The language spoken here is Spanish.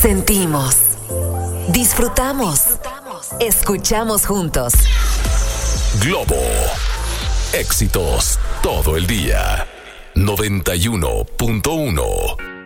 Sentimos, disfrutamos, escuchamos juntos. Globo. Éxitos todo el día. 91.1